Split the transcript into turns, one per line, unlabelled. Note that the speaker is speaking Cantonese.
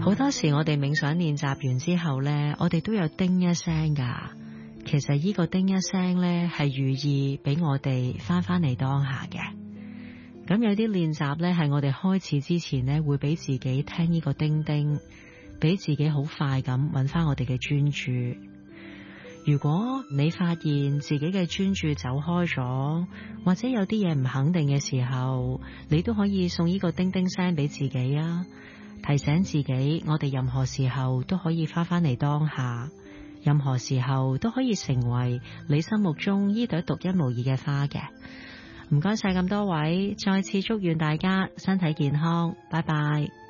好多時我哋冥想練習完之後呢，我哋都有叮一聲噶。其實呢個叮一聲呢，係寓意俾我哋翻嚟當下嘅。咁有啲練習呢，係我哋開始之前呢，會俾自己聽呢個叮叮，俾自己好快咁揾翻我哋嘅專注。如果你發現自己嘅專注走開咗，或者有啲嘢唔肯定嘅時候，你都可以送呢個叮叮聲俾自己啊，提醒自己我哋任何時候都可以翻嚟當下，任何時候都可以成為你心目中呢朵獨一無二嘅花嘅。唔該晒咁多位，再次祝願大家身體健康，拜拜。